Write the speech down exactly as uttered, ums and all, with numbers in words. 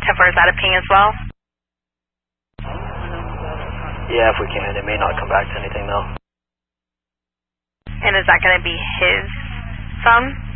ten four, is that a ping as well? Yeah, if we can. It may not come back to anything though. And is that going to be his phone?